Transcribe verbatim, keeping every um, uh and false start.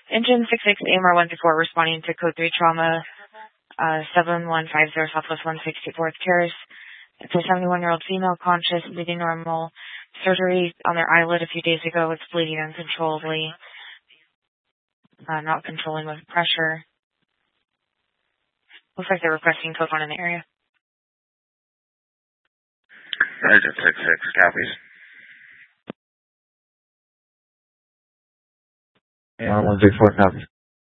Engine six six A M R one two four responding to code three trauma, uh, seven one five zero Southwest one sixty-fourth Terrace. It's a seventy-one-year-old female, conscious, bleeding normal. Surgery on their eyelid a few days ago. It's bleeding uncontrollably, uh, not controlling with pressure. Looks like they're requesting code one in the area. Engine six six, copies. A M R one sixty-four, copies.